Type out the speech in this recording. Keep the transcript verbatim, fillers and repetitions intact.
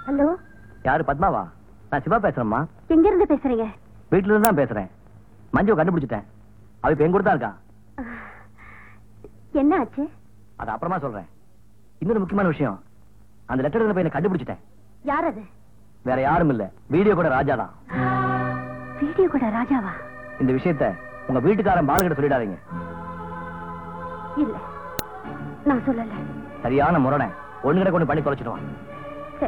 Hello, யாரு? பத்மாவா? நான் சிவா பேசுறேம்மா. எங்க இருந்து பேசுறீங்க? வீட்டுல இருந்து தான் பேசுறேன். மஞ்சுவை கண்டுபிடிச்சிட்டேன். அவ இப்ப எங்க கூட தான் இருக்கா. என்ன ஆச்சு? அது அப்புறமா சொல்றேன். இன்னொரு முக்கியமான விஷயம், அந்த லெட்டர் பையனை கண்டுபிடிச்சிட்டேன். யார் அது? வேற யாரும் இல்ல, வீடியோ கூட ராஜா தான். வீடியோ கூட ராஜாவா? இந்த விஷயத்த உங்க வீட்டுக்காரன் பாலுகிட்ட சொல்லிடாதீங்க. இல்ல, நான் சொல்லல. சரியான முரணை ஒண்ணு கிட்ட கொண்டு பண்ணி தொலைச்சிடுவான்.